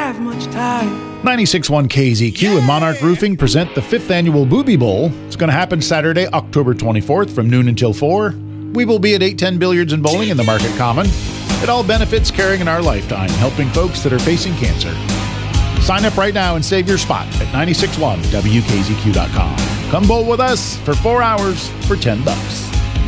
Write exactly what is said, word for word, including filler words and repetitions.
have much time. ninety-six point one K Z Q and Monarch Roofing present the fifth annual Booby Bowl. It's going to happen Saturday, October twenty-fourth from noon until four. We will be at eight ten Billiards and Bowling in the Market Common. It all benefits Caring in Our Lifetime, helping folks that are facing cancer. Sign up right now and save your spot at nine six one W K Z Q dot com. Come bowl with us for four hours for ten bucks.